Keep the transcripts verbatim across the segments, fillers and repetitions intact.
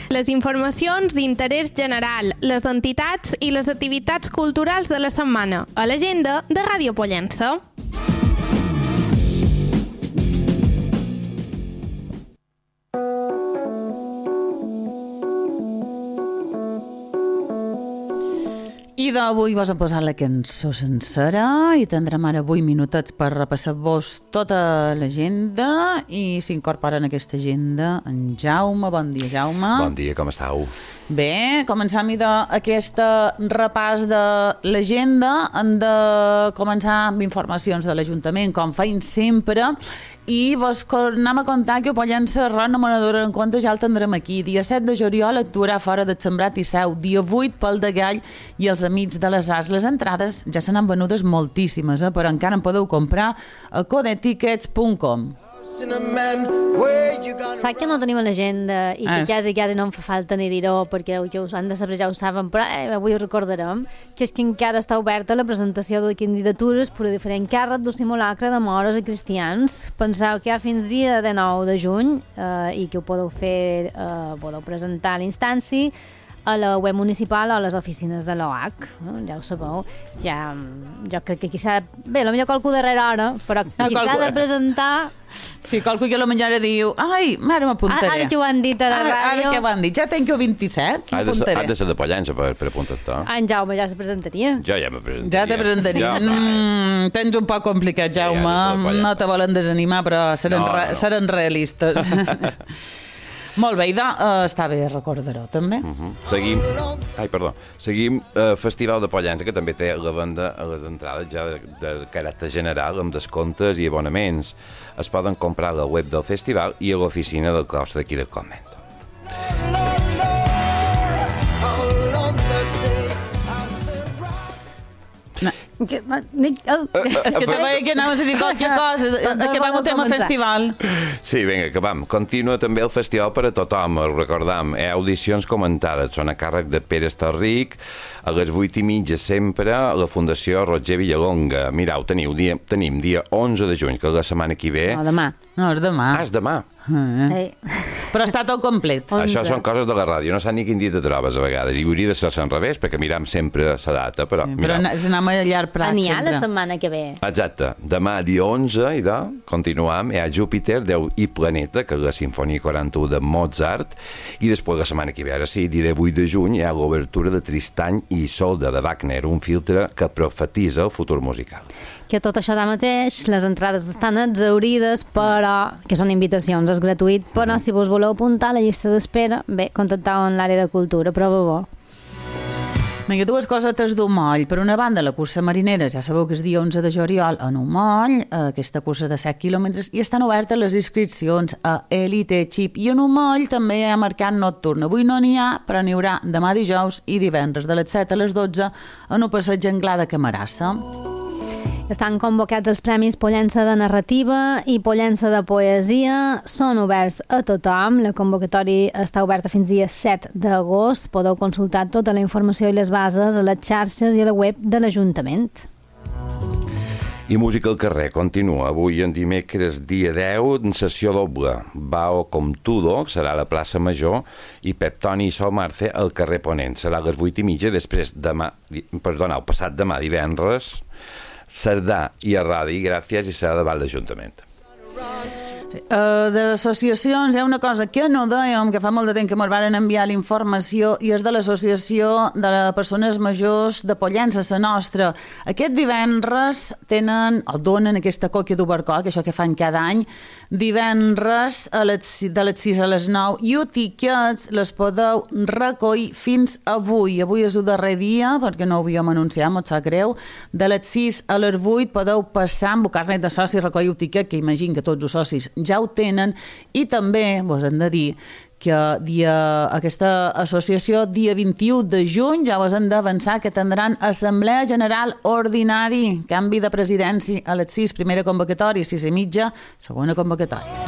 Les informacions d'interès general, les entitats i les activitats culturals de la setmana a l'agenda de Ràdio Pollença. I d'avui vos hem posat la cançó sencera i tindrem ara vuit minutets per repassar-vos tota l'agenda i s'incorpora en aquesta agenda en Jaume. Bon dia, Jaume. Bon dia, com estàu? Bé, començam aquest repàs de l'agenda. Hem de començar amb informacions de l'Ajuntament, com feim sempre, i vos anem a contar que Pollença Ron Amanadora en compte ja el tindrem aquí. Dia set de juliol actuarà fora de Sembrat i Seu. Dia vuit pel de Gall i els Amics de les Arts. Les entrades ja se n'han venudes moltíssimes, eh? Però encara en podeu comprar a codetickets punt com. Saps que no tenim a l'agenda i que Es. quasi, quasi no em fa falta ni dir-ho perquè ja us han de saber, ja ho saben, però eh, avui ho recordarem, que és que encara està oberta la presentació de candidatures per a diferent càrrec del simulacre de mores i cristians. Penseu que hi ha fins dia dinou de juny eh, i que ho podeu fer, eh, podeu presentar a l'instància a la web municipal o a les oficines de l'O H, no? Ja ho sabeu. Ja, jo crec que aquí s'ha de... Bé, potser qualcú darrere hora, però qui s'ha de presentar... Sí, qualcú que a la manera diu ai, mare m'apuntaré. Ara que ho han dit a la Ara, ràdio. ara que ho han dit, ja tenc jo vint-i-set, Ha de, ser, m'apuntaré. ha de ser de Pollença per, per apuntar-te. En Jaume ja se presentaria. Jo ja me presentaria. Ja te presentaria. Jo, mm, tens un poc complicat, Sí, Jaume. ha de ser de Pollença. No te volen desanimar, però seran, No, re no, no. seran realistes. Molt bé, idò, uh, està bé recordar-ho, també. Uh -huh. Seguim... Ai, perdó. Seguim el uh, Festival de Pollença, que també té la venda a les entrades ja de, de caràcter general, amb descomptes i abonaments. Es poden comprar a la web del festival i a l'oficina del cos d'aquí de Comento. No. Que, no, ni, el, És que te veia que anaves a dir qualque cosa. Acabem el tema festival. Sí, vinga, acabam. Continua també el festival per a tothom, el recordam. Hi ha audicions comentades, són a càrrec de Pere Estarric, a les vuit i mitja sempre, a la Fundació Roger Villalonga. Mirau, teniu, dia, tenim dia onze de juny, que és la setmana que ve... no, demà. No, és demà. Ah, és demà. Eh. Ei. Però està tot complet. onze. Això són coses de la ràdio, no sap ni quin dia te trobes a vegades, i hauria de ser al revés, perquè miram sempre la data, però... Sí, però mirau. anem a llarg prat N'hi ha la sempre. setmana que ve. Exacte. Demà, dia onze, i de, continuam, hi ha Júpiter, Déu i Planeta, que és la Sinfonia quaranta-u de Mozart, i després la setmana que ve, ara sí, dia vuit de juny, hi ha l'obertura de Tristany i Isolde de Wagner, un filtre que profetitza el futur musical. Que tot això de mateix, les entrades estan exaurides, però, que són invitacions, és gratuït, però si vos voleu apuntar a la llista d'espera, bé, contacteu en l'àrea de cultura, prova bo. Vinga, dues cosetes d'un moll. Per una banda, la cursa marinera, ja sabeu que és dia onze de juliol en un moll, aquesta cursa de set quilòmetres, i estan obertes les inscripcions a Elite Chip. I en un moll també hi ha mercat nocturn. Avui no n'hi ha, però n'hi haurà demà dijous i divendres, de les set a les dotze, en un passeig Anglà de Camarassa. Estan convocats els Premis Pollença de Narrativa i Pollença de Poesia. Són oberts a tothom. La convocatòria està oberta fins dia set d'agost. Podeu consultar tota la informació i les bases a les xarxes i a la web de l'Ajuntament. I Música al carrer continua. Avui, en dimecres, dia deu, en sessió doble. Bao com Tudo, serà a la plaça Major, i Pep Toni i Sol Marce al carrer Ponent. Serà a les vuit i mitja, després demà, perdona, el passat demà divendres, Cerdà i Arradi, gràcies, i serà davant l'Ajuntament. Uh, de les associacions hi ha una cosa que no dèiem, que fa molt de temps que ens van enviar la informació, i és de l'associació de les persones majors de Pollença, la nostra. Aquest divendres tenen, o donen aquesta còquia d'Ubercó, que això que fan cada any, divendres a les, de les sis a les nou, i els tiquets les podeu recollir fins avui. Avui és el darrer dia, perquè no ho havíem anunciat, m'ho sap greu. De les sis a les vuit podeu passar amb el carnet de soci i recollir el tiquet, que imagino que tots els socis ja ho tenen, i també vos hem de dir que dia, aquesta associació, dia vint-i-u de juny, ja vos hem d'avançar que tindran Assemblea General Ordinari, canvi de presidència a les sis, primera convocatòria, sis i mitja, segona convocatòria.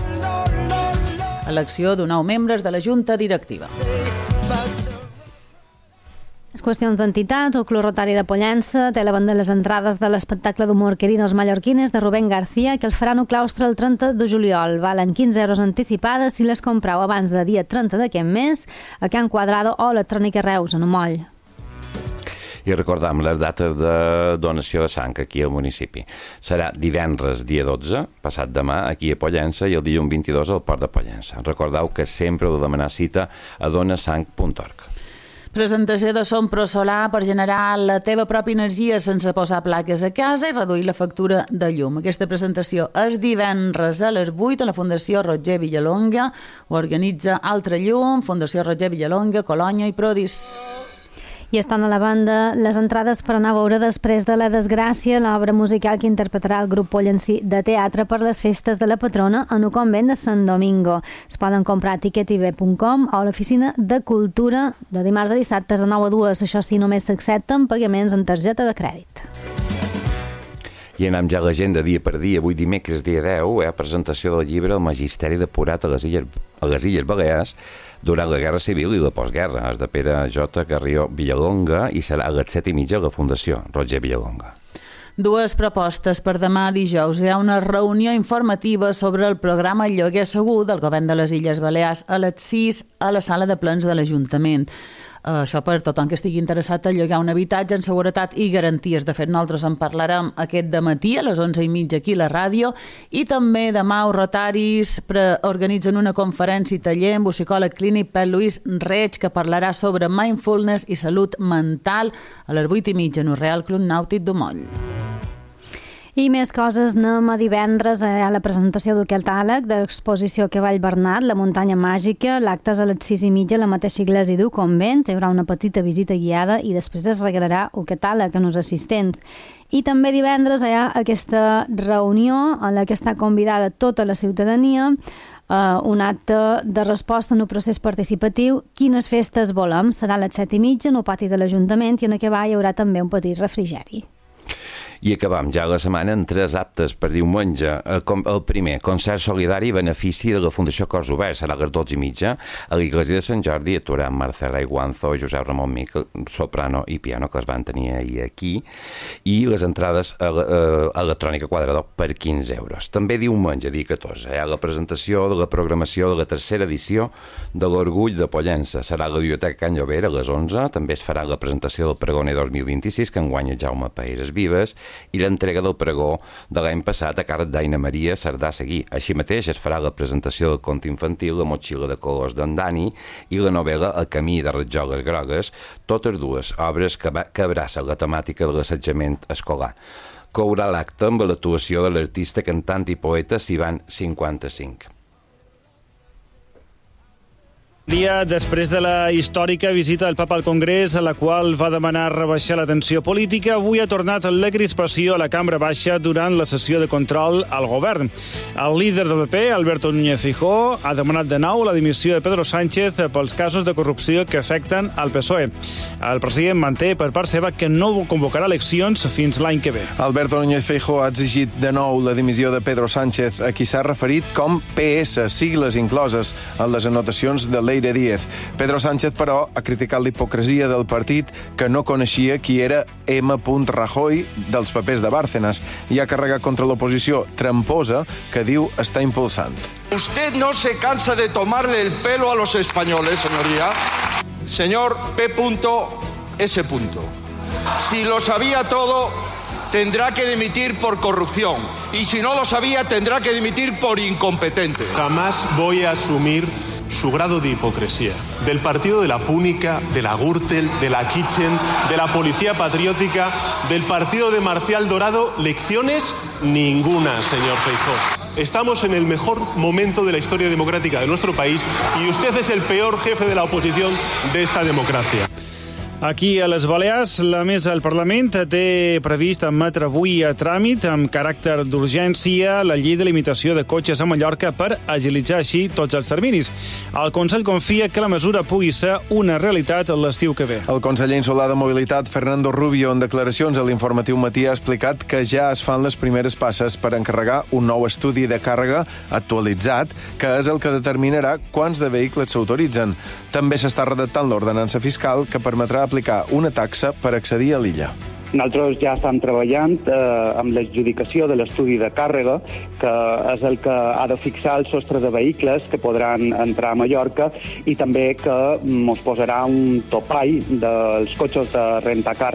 Elecció de nou membres de la Junta Directiva. Les qüestions d'entitats, el Club Rotari de Pollença té la venda les entrades de l'espectacle d'humor Queridos Mallorquines de Rubén García, que el faran al claustre el trenta de juliol. Valen quinze euros anticipades si les compreu abans de dia trenta d'aquest mes a Can Quadrado o Electrònica Reus, en un moll. I recordam les dates de donació de sang aquí al municipi. Serà divendres dia dotze, passat demà, aquí a Pollença, i el dilluns vint-i-dos al Port de Pollença. Recordeu que sempre heu de demanar cita a donasang punt org. Presentació de Som Pro Solar per generar la teva pròpia energia sense posar plaques a casa i reduir la factura de llum. Aquesta presentació és divendres a les vuit a la Fundació Roger Villalonga. Ho organitza Altre Llum, Fundació Roger Villalonga, Colònia i Prodis. I estan a la banda les entrades per anar a veure Després de la desgràcia, l'obra musical que interpretarà el grup pollencí de teatre per les festes de la patrona en un convent de Sant Domingo. Es poden comprar a ticket i be punt com o a l'oficina de cultura de dimarts a dissabtes de nou a dues. Això sí, només s'accepten pagaments en targeta de crèdit. I anem ja a l'agenda dia per dia. Avui dimecres, dia deu, hi ha presentació del llibre El Magisteri depurat a les Illes, a les Illes Balears durant la Guerra Civil i la postguerra. És de Pere J. Carrió Villalonga i serà a les set i mitja a la Fundació Roger Villalonga. Dues propostes per demà dijous. Hi ha una reunió informativa sobre el programa Lloguer Segur del Govern de les Illes Balears a les sis a la sala de plens de l'Ajuntament. Uh, això per tothom que estigui interessat a llogar un habitatge en seguretat i garanties. De fet, nosaltres en parlarem aquest dematí a les onze i mitja aquí a la ràdio, i també demà els Rotaris organitzen una conferència i taller amb el psicòleg clínic Pep Lluís Reig, que parlarà sobre mindfulness i salut mental a les vuit i mitja en el Real Club Nàutic d'Umoll. I més coses, anem a divendres a la presentació del catàleg de l'exposició que Vall Bernat, la muntanya màgica. L'acte és a les sis i mitja a la mateixa església d'un convent. Hi haurà una petita visita guiada i després es regalarà el catàleg als assistents. I també divendres hi ha aquesta reunió en la que està convidada tota la ciutadania, Uh, un acte de resposta en un procés participatiu. Quines festes volem? Serà a les set i mitja en el pati de l'Ajuntament i en acabar hi haurà també un petit refrigeri. I acabam ja la setmana amb tres aptes per diumenge. El primer, concert solidari i benefici de la Fundació Cors Oberts, serà a les dotze i mitja a l'Església de Sant Jordi. Actuaran Marcela Iguanzo, Josep Ramon Mica, soprano i piano, que es van tenir ahir aquí, i les entrades a Electrònica Quadrado per quinze euros. També diumenge, dia catorze, hi ha la presentació de la programació de la tercera edició de l'Orgull de Pollença. Serà a la Biblioteca Can Llobera a les onze. També es farà la presentació del Pregoner dos mil vint-i-sis, que enguanya Jaume Paeres Vives, i l'entrega del pregó de l'any passat a càrrec d'Aina Maria Cerdà Seguí. Així mateix es farà la presentació del conte infantil La motxilla de colors d'en Dani i la novel·la El camí de Rajoles Grogues, totes dues obres que, que abracen la temàtica de l'assetjament escolar. Courà l'acte amb l'actuació de l'artista, cantant i poeta Sivan cinquanta-cinc. Dia després de la històrica visita del papa al Congrés, a la qual va demanar rebaixar la tensió política, avui ha tornat la crispació a la cambra baixa durant la sessió de control al govern. El líder del P P, Alberto Núñez Feijóo, ha demanat de nou la dimissió de Pedro Sánchez pels casos de corrupció que afecten al P S O E. El president manté per part seva que no convocarà eleccions fins l'any que ve. Alberto Núñez Feijóo ha exigit de nou la dimissió de Pedro Sánchez, a qui s'ha referit com P S, sigles incloses en les anotacions de l'E Díez. Pedro Sánchez, però, ha criticat la hipocresia del partit, que no coneixia qui era M. Rajoy dels papers de Bárcenas, i ha carregat contra l'oposició tramposa que diu està impulsant. Usted no se cansa de tomarle el pelo a los españoles, señoría. Señor P. S. Si lo sabía todo, tendrá que dimitir por corrupción. Y si no lo sabía, tendrá que dimitir por incompetente. Jamás voy a asumir su grado de hipocresía. Del partido de la Púnica, de la Gürtel, de la Kitchen, de la Policía Patriótica, del partido de Marcial Dorado, lecciones ninguna, señor Feijóo. Estamos en el mejor momento de la historia democrática de nuestro país y usted es el peor jefe de la oposición de esta democracia. Aquí a les Balears, la mesa del Parlament té previst admetre avui a tràmit amb caràcter d'urgència la llei de limitació de cotxes a Mallorca per agilitzar així tots els terminis. El Consell confia que la mesura pugui ser una realitat l'estiu que ve. El conseller insular de Mobilitat, Fernando Rubio, en declaracions a l'informatiu Matí, ha explicat que ja es fan les primeres passes per encarregar un nou estudi de càrrega actualitzat, que és el que determinarà quants de vehicles s'autoritzen. També s'està redactant l'ordenança fiscal que permetrà aplicar una taxa per accedir a l'illa. Nosaltres ja estem treballant eh, amb l'adjudicació de l'estudi de càrrega, que és el que ha de fixar el sostre de vehicles que podran entrar a Mallorca i també que ens posarà un topall dels cotxes de rentacar.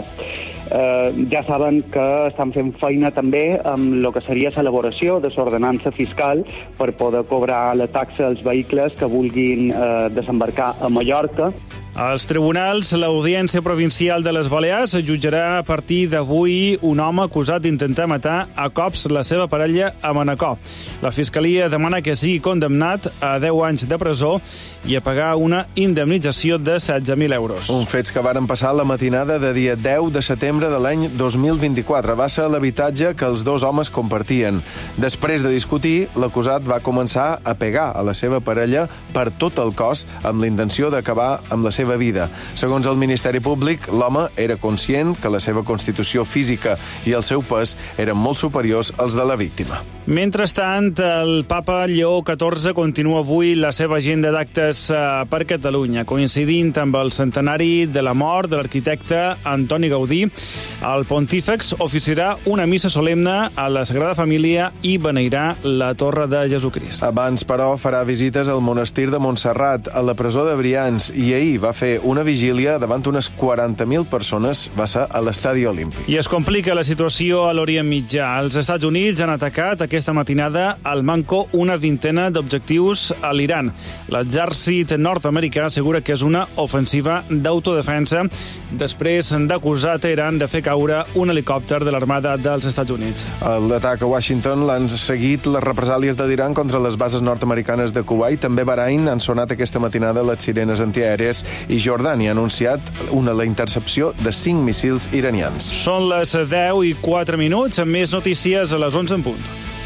Eh, ja saben que estan fent feina també amb el que seria l'elaboració de l'ordenança fiscal per poder cobrar la taxa als vehicles que vulguin eh, desembarcar a Mallorca. Als tribunals, l'Audiència Provincial de les Balears jutjarà a partir d'avui un home acusat d'intentar matar a cops la seva parella a Manacor. La Fiscalia demana que sigui condemnat a deu anys de presó i a pagar una indemnització de setze mil euros. Un fets que varen passar la matinada de dia deu de setembre de l'any dos mil vint-i-quatre. Va ser l'habitatge que els dos homes compartien. Després de discutir, l'acusat va començar a pegar a la seva parella per tot el cos amb la intenció d'acabar amb la seva vida. Segons el Ministeri Públic, l'home era conscient que la seva constitució física i el seu pes eren molt superiors als de la víctima. Mentrestant, el papa Lleó catorze continua avui la seva agenda d'actes per Catalunya. Coincidint amb el centenari de la mort de l'arquitecte Antoni Gaudí, el pontífex oficiarà una missa solemne a la Sagrada Família i beneirà la Torre de Jesucrist. Abans, però, farà visites al monestir de Montserrat, a la presó de Brians, i ahir va fer una vigília davant unes quaranta mil persones, va ser a l'Estadi Olímpic. I es complica la situació a l'Orient Mitjà. Els Estats Units han atacat aquesta matinada al manco una vintena d'objectius a l'Iran. L'exèrcit nord-americà assegura que és una ofensiva d'autodefensa després d'acusar Teheran de fer caure un helicòpter de l'Armada dels Estats Units. L'atac a Washington l'han seguit les represàlies de l'Iran contra les bases nord-americanes de Kuwait. També Bahrain han sonat aquesta matinada les sirenes antiaèries i Jordània ha anunciat una la intercepció de cinc míssils iranians. Són les deu i quatre minuts, amb més notícies a les onze en punt.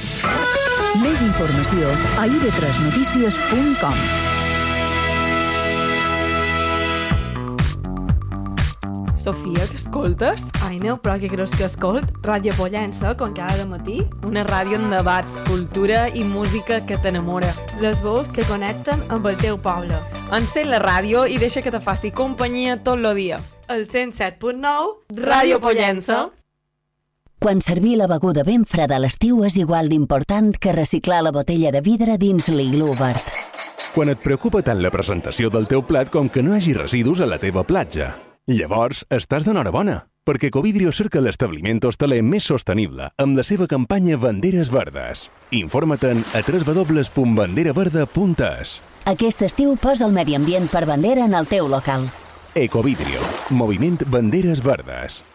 Més informació a i be tres notícies punt com. Sofia, que escoltes? Ai, no, però què creus que escolt? Ràdio Pollença, com cada matí? Una ràdio amb debats, cultura i música que t'enamora. Les veus que connecten amb el teu poble. Encén la ràdio i deixa que te faci companyia tot el dia. El cent set punt nou, Ràdio Pollença. Quan servir la beguda ben freda a l'estiu és igual d'important que reciclar la botella de vidre dins l'iglú verd. Quan et preocupa tant la presentació del teu plat com que no hi hagi residus a la teva platja. Llavors, estàs d'enhorabona, perquè Ecovidrio cerca l'establiment hostaler més sostenible amb la seva campanya Banderes Verdes. Informa-te'n a w w w punt bandera verda punt es. Aquest estiu posa el medi ambient per bandera en el teu local. Ecovidrio, moviment Banderes Verdes.